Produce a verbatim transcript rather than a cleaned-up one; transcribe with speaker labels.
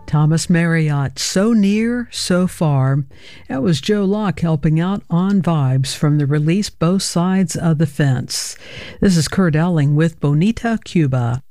Speaker 1: Thomas Marriott, So Near, So Far. That was Joe Locke helping out on Vibes from the release Both Sides of the Fence. This is Kurt Elling with Bonita Cuba.